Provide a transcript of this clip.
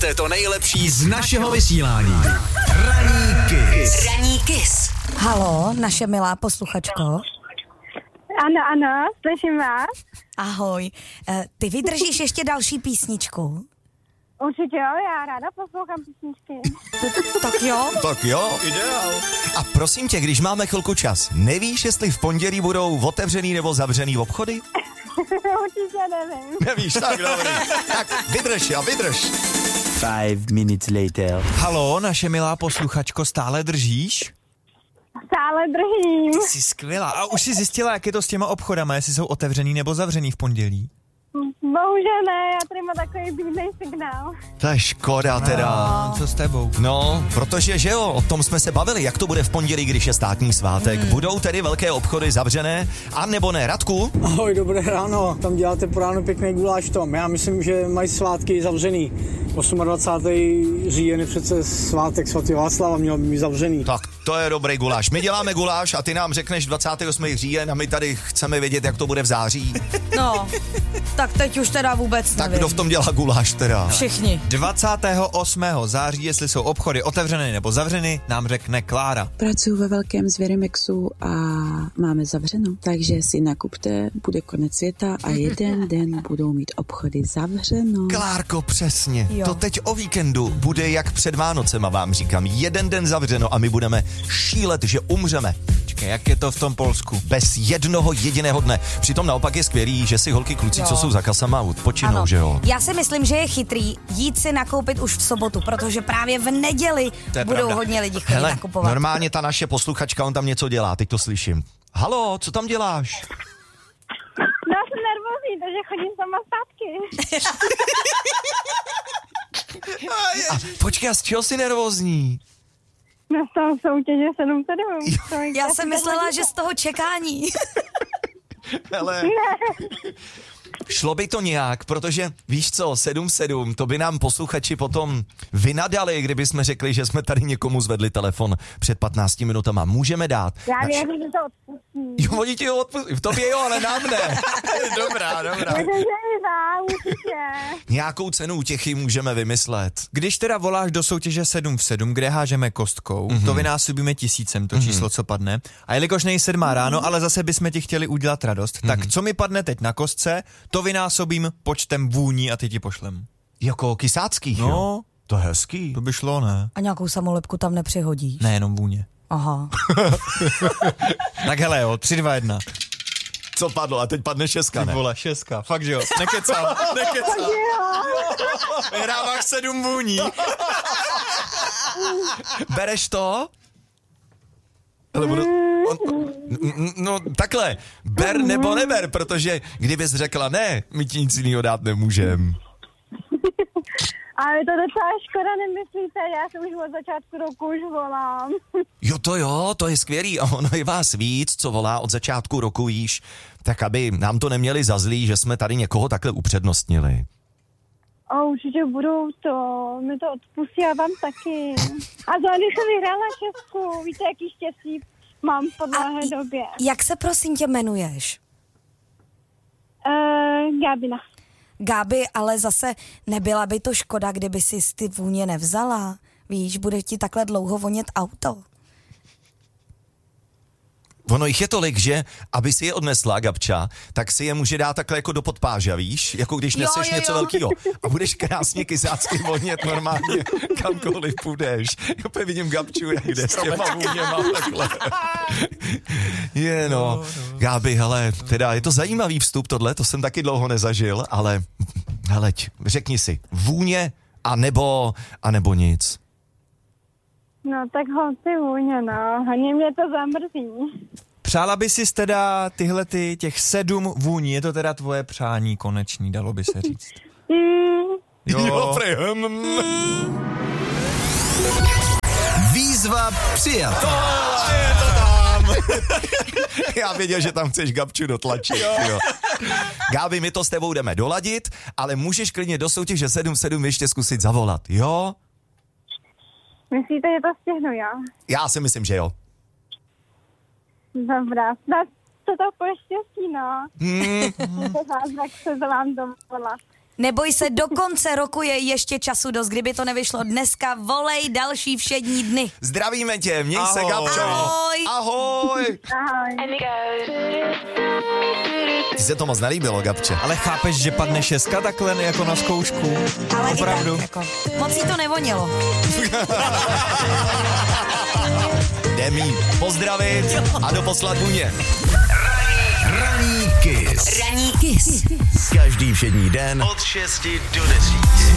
Získáte to nejlepší z našeho vysílání. Ranní Kiss. Halo, naše milá posluchačko. Ano, slyším vás. Ahoj. Ty vydržíš ještě další písničku? Určitě jo, já ráda poslouchám písničky. Tak jo? Ideál. A prosím tě, když máme chvilku čas, nevíš, jestli v pondělí budou otevřený nebo zavřený obchody? Určitě nevím. Nevíš, tak dobrý. Tak vydrž. 5 minutes later. Halo, naše milá posluchačko, stále držíš? Stále držím. Jsi skvělá. A už jsi zjistila, jak je to s těma obchodama, jestli jsou otevřený nebo zavřený v pondělí? Bohužel ne, já tady mám takový bídnej signál. To je škoda teda. Co s tebou? No, protože že jo, o tom jsme se bavili, jak to bude v pondělí, když je státní svátek. Budou tedy velké obchody zavřené, a nebo ne, Radku? Ahoj, dobré ráno, tam děláte po ráno pěkný guláš tom. Já myslím, že mají svátky zavřený. 28. říjen je přece svátek svatého Václava, měl by mít zavřený. Tak to je dobrý guláš. My děláme guláš a ty nám řekneš 28. říjen a my tady chceme vědět, jak to bude v září. No, tak teď už teda vůbec Tak nevím. kdo v tom dělá guláš teda? Všichni. 28. září, jestli jsou obchody otevřeny nebo zavřeny, nám řekne Klára. Pracuji ve velkém Zvěrimexu a máme zavřeno, takže si nakupte, bude konec světa a jeden den budou mít obchody zavřeno. Klárko, přesně. Jo. To teď o víkendu bude jak před Vánocema, vám říkám. Jeden den zavřeno a my budeme šílet, že umřeme. Počkej, jak je to v tom Polsku? Bez jednoho jediného dne. Přitom naopak je skvělý, že si holky kluci, co jsou za kasama, odpočinou, že jo? Já si myslím, že je chytrý jít si nakoupit už v sobotu, protože právě v neděli budou pravda. hodně lidí chodit Hele, nakupovat. normálně ta naše posluchačka, on tam něco dělá, teď to slyším. Halo, co tam děláš? No, jsem nervózní, takže chodím sama zpátky. A počkej, a z čeho jsi nervózní? No, z toho soutěže 7-7. Já jsem myslela, že z toho čekání. Hele. Šlo by to nějak, protože víš co, 7-7, to by nám posluchači potom vynadali, kdyby jsme řekli, že jsme tady někomu zvedli telefon před 15 minutama. Můžeme dát. Já věřím, že to odpustí. Jo, oni ti ho odpustí. V tobě jo, ale nám ne. Dobrá. Věřím, že i vám, určitě. Nějakou cenu útěchy můžeme vymyslet. Když teda voláš do soutěže 7 v 7, kde hážeme kostkou, to vynásobíme 1000, to číslo, co padne. A jelikož nej 7 ráno, ale zase bychom ti chtěli udělat radost, tak co mi padne teď na kostce, to vynásobím počtem vůní a ty ti pošlem. Jako kysáckých, No. jo? To je hezký. To by šlo, ne? A nějakou samolepku tam nepřihodíš? Ne, jenom vůně. Aha. Tak hele jo, 3, 2, 1. Co padlo? A teď padne 6, ne? Vole, 6, fakt že jo, nekecám. Vyhráváš 7 vůní. Bereš to? Ale no takhle, ber nebo neber, protože kdybys řekla ne, my ti nic jiného dát nemůžem. Ale to docela škoda, nemyslíte, já jsem už od začátku roku už volám. Jo, to je skvělý a ono je vás víc, co volá od začátku roku již, tak aby nám to neměli za zlý, že jsme tady někoho takhle upřednostnili. A určitě budou to, mi to odpustí a vám taky. A zároveň jsem vyhrála 6, víte, jaký štěstí mám v podlahé době. Jak se prosím tě jmenuješ? Gábina. Gáby, ale zase nebyla by to škoda, kdyby si ty vůně nevzala? Víš, bude ti takhle dlouho vonět auto. Ono jich je tolik, že aby si je odnesla, Gabča, tak si je může dát takhle jako do podpáža, víš? Jako když neseš něco velkého. A budeš krásně kysácky vonět normálně, kamkoliv půjdeš. Opět vidím Gabču, jak jde s těma vůněma takhle. No. Gáby, hele, teda je to zajímavý vstup tohle, to jsem taky dlouho nezažil, ale heleď, řekni si, vůně a nebo nic. No tak holci vůně, no. Hodně mě to zamrzí. Přála by si teda těch 7 vůní, je to teda tvoje přání koneční, dalo by se říct. Jo. Výzva přijata. Je to tam. Já věděl, že tam chceš Gabču dotlačit. Jo. Gábi, my to s tebou jdeme doladit, ale můžeš klidně do soutěže 7-7 ještě zkusit zavolat, jo? Myslíte, že to stihnu, jo? Já si myslím, že jo. Dobrá, snad to poštěstí, no. Tak se vám dovolila. Neboj se, do konce roku je ještě času dost. Kdyby to nevyšlo dneska, volej další všední dny. Zdravíme tě, měj se, Gabčo. Ahoj. Ahoj. Ahoj. Ti se to moc nelíbilo, Gabče. Ale chápeš, že padne 6 takhle jako na zkoušku? Ale opravdu. i tak, jako, moc jí to nevonilo. Jdem jí pozdravit a doposlat Buně. Ranní kiss. Ranní kiss. Každý všední den Od 6 do 10.